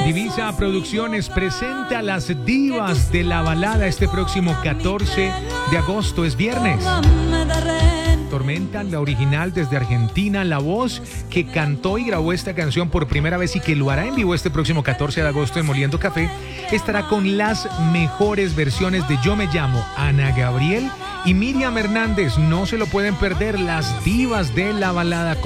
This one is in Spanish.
Divisa Producciones presenta las divas de la balada este próximo 14 de agosto, es viernes. Tormenta, la original desde Argentina, la voz que cantó y grabó esta canción por primera vez y que lo hará en vivo este próximo 14 de agosto en Moliendo Café, estará con las mejores versiones de Yo Me Llamo, Ana Gabriel y Miriam Hernández. No se lo pueden perder, las divas de la balada.